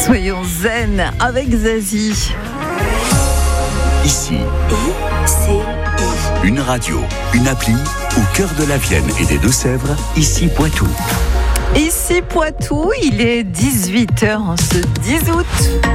Soyons zen avec Zazie. Ici, ICI. une radio, une appli au cœur de la Vienne et des Deux-Sèvres, ici Poitou. Ici Poitou, il est 18h en ce 10 août.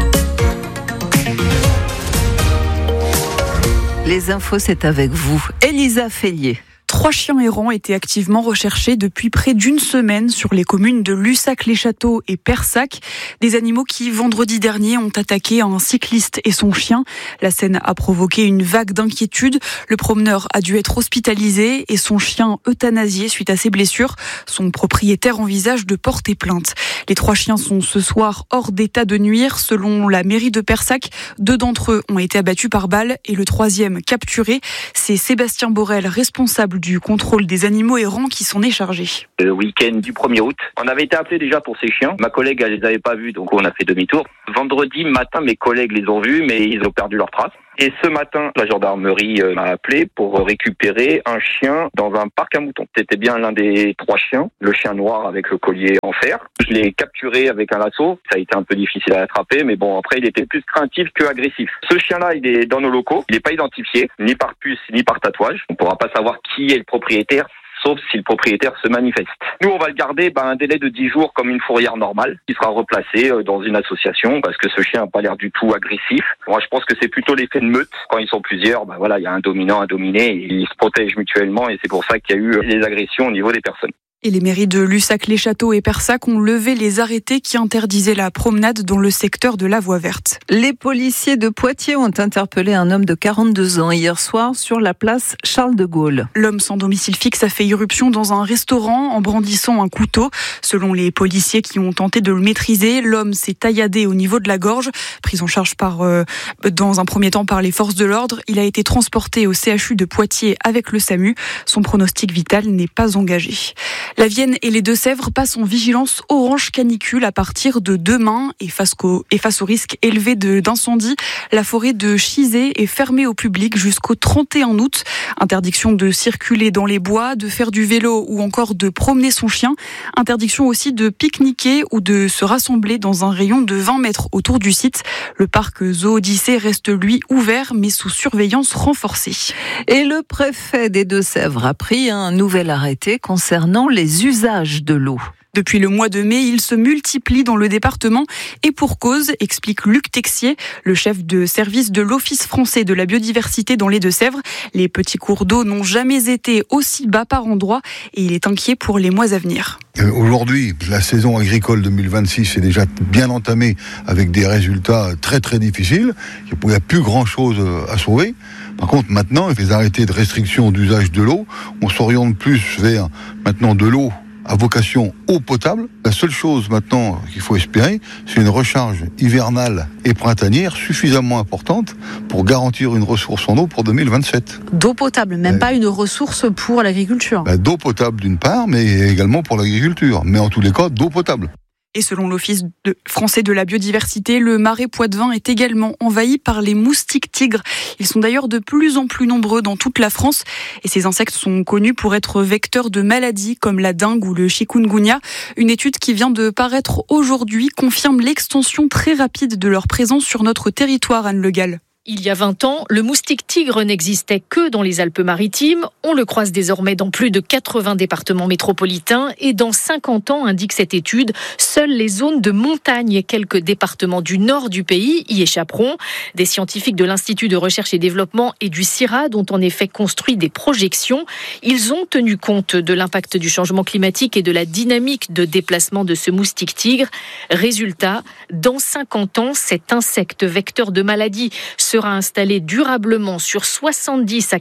Les infos, c'est avec vous, Elisa Fellier. 3 chiens errants étaient activement recherchés depuis près d'une semaine sur les communes de Lussac-les-Châteaux et Persac. Des animaux qui, vendredi dernier, ont attaqué un cycliste et son chien. La scène a provoqué une vague d'inquiétude. Le promeneur a dû être hospitalisé et son chien euthanasié suite à ses blessures. Son propriétaire envisage de porter plainte. Les 3 chiens sont ce soir hors d'état de nuire. Selon la mairie de Persac, 2 d'entre eux ont été abattus par balle et le 3e capturé. C'est Sébastien Borel, responsable du contrôle des animaux errants, qui s'en est chargé. Le week-end du 1er août, on avait été appelé déjà pour ces chiens. Ma collègue, elle les avait pas vus, donc on a fait demi-tour. Vendredi matin, mes collègues les ont vus, mais ils ont perdu leur trace. Et ce matin, la gendarmerie m'a appelé pour récupérer un chien dans un parc à moutons. C'était bien l'un des 3 chiens, le chien noir avec le collier en fer. Je l'ai capturé avec un lasso. Ça a été un peu difficile à attraper, mais bon, après, il était plus craintif que agressif. Ce chien-là, il est dans nos locaux. Il n'est pas identifié, ni par puce, ni par tatouage. On ne pourra pas savoir qui est le propriétaire, sauf si le propriétaire se manifeste. Nous, on va le garder un délai de 10 jours comme une fourrière normale, qui sera replacé dans une association, parce que ce chien n'a pas l'air du tout agressif. Moi, je pense que c'est plutôt l'effet de meute. Quand ils sont plusieurs, il y a un dominant, un dominé, et ils se protègent mutuellement, et c'est pour ça qu'il y a eu les agressions au niveau des personnes. Et les mairies de Lussac-les-Châteaux et Persac ont levé les arrêtés qui interdisaient la promenade dans le secteur de la voie verte. Les policiers de Poitiers ont interpellé un homme de 42 ans hier soir sur la place Charles de Gaulle. L'homme sans domicile fixe a fait irruption dans un restaurant en brandissant un couteau. Selon les policiers qui ont tenté de le maîtriser, l'homme s'est tailladé au niveau de la gorge. Pris en charge dans un premier temps par les forces de l'ordre, il a été transporté au CHU de Poitiers avec le SAMU. Son pronostic vital n'est pas engagé. La Vienne et les Deux-Sèvres passent en vigilance orange canicule à partir de demain et face au risque élevé d'incendie. La forêt de Chizé est fermée au public jusqu'au 31 août. Interdiction de circuler dans les bois, de faire du vélo ou encore de promener son chien. Interdiction aussi de pique-niquer ou de se rassembler dans un rayon de 20 mètres autour du site. Le parc Zoo-Odyssée reste lui ouvert mais sous surveillance renforcée. Et le préfet des Deux-Sèvres a pris un nouvel arrêté concernant les usages de l'eau. Depuis le mois de mai, ils se multiplient dans le département et pour cause, explique Luc Texier, le chef de service de l'Office français de la biodiversité dans les Deux-Sèvres. Les petits cours d'eau n'ont jamais été aussi bas par endroit et il est inquiet pour les mois à venir. Aujourd'hui, la saison agricole 2026 est déjà bien entamée avec des résultats très très difficiles. Il n'y a plus grand chose à sauver. Par contre, maintenant, avec les arrêtés de restriction d'usage de l'eau, on s'oriente plus vers maintenant de l'eau à vocation eau potable. La seule chose maintenant qu'il faut espérer, c'est une recharge hivernale et printanière suffisamment importante pour garantir une ressource en eau pour 2027. D'eau potable, même pas une ressource pour l'agriculture. D'eau potable d'une part, mais également pour l'agriculture. Mais en tous les cas, d'eau potable. Et selon l'Office français de la biodiversité, le marais Poitevin est également envahi par les moustiques tigres. Ils sont d'ailleurs de plus en plus nombreux dans toute la France. Et ces insectes sont connus pour être vecteurs de maladies comme la dengue ou le chikungunya. Une étude qui vient de paraître aujourd'hui confirme l'extension très rapide de leur présence sur notre territoire, Anne Le Gall. Il y a 20 ans, le moustique tigre n'existait que dans les Alpes-Maritimes. On le croise désormais dans plus de 80 départements métropolitains et dans 50 ans, indique cette étude, seules les zones de montagne et quelques départements du nord du pays y échapperont. Des scientifiques de l'Institut de recherche et développement et du CIRAD ont en effet construit des projections. Ils ont tenu compte de l'impact du changement climatique et de la dynamique de déplacement de ce moustique tigre. Résultat, dans 50 ans, cet insecte vecteur de maladies sera installé durablement sur 70 à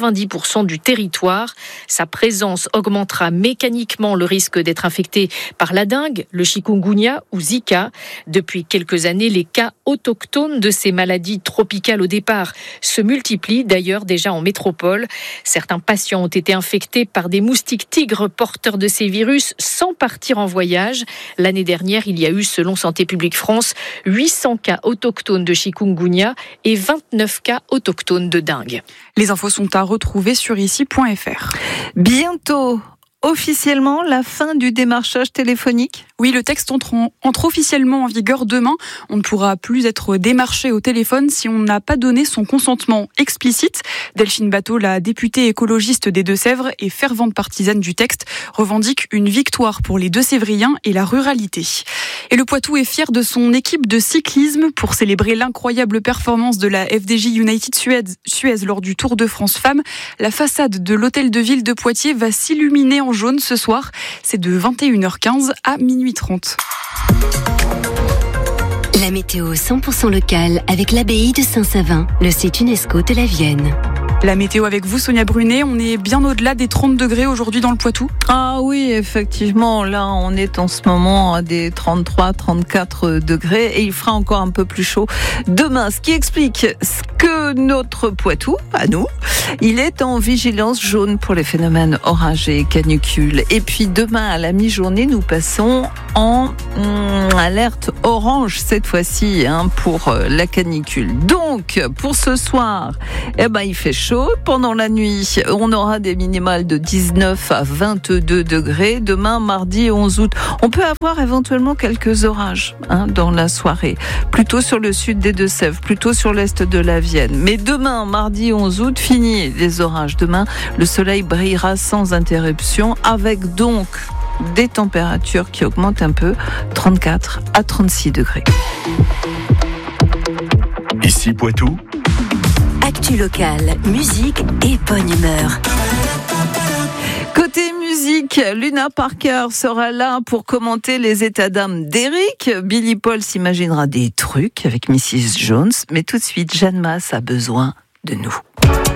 90% du territoire. Sa présence augmentera mécaniquement le risque d'être infecté par la dengue, le chikungunya ou Zika. Depuis quelques années, les cas autochtones de ces maladies tropicales au départ se multiplient, d'ailleurs déjà en métropole. Certains patients ont été infectés par des moustiques tigres porteurs de ces virus sans partir en voyage. L'année dernière, il y a eu, selon Santé publique France, 800 cas autochtones de chikungunya et 29 cas autochtones de dengue. Les infos sont à retrouver sur ici.fr. Bientôt officiellement la fin du démarchage téléphonique ? Oui, le texte entre officiellement en vigueur demain. On ne pourra plus être démarché au téléphone si on n'a pas donné son consentement explicite. Delphine Batho, la députée écologiste des Deux-Sèvres et fervente partisane du texte, revendique une victoire pour les Deux-Sévriens et la ruralité. Et le Poitou est fier de son équipe de cyclisme pour célébrer l'incroyable performance de la FDJ United Suez lors du Tour de France Femmes. La façade de l'hôtel de ville de Poitiers va s'illuminer en jaune ce soir. C'est de 21h15 à minuit 30. La météo 100% locale avec l'abbaye de Saint-Savin, le site UNESCO de la Vienne. La météo avec vous, Sonia Brunet. On est bien au-delà des 30 degrés aujourd'hui dans le Poitou. Ah oui, effectivement. Là, on est en ce moment à des 33, 34 degrés et il fera encore un peu plus chaud demain. Ce qui explique que notre Poitou, à nous, il est en vigilance jaune pour les phénomènes oragés, canicules. Et puis demain, à la mi-journée, nous passons en alerte orange cette fois-ci pour la canicule. Donc, pour ce soir, il fait chaud. Pendant la nuit, on aura des minimales de 19 à 22 degrés. Demain, mardi 11 août, on peut avoir éventuellement quelques orages dans la soirée. Plutôt sur le sud des Deux-Sèvres, plutôt sur l'est de la Vienne. Mais demain, mardi 11 août, fini les orages. Demain, le soleil brillera sans interruption, avec donc des températures qui augmentent un peu, 34 à 36 degrés. Ici Poitou. Actu locale, musique et bonne humeur. Côté musique, Luna Parker sera là pour commenter les états d'âme d'Eric. Billy Paul s'imaginera des trucs avec Mrs. Jones. Mais tout de suite, Jeanne Masse a besoin de nous.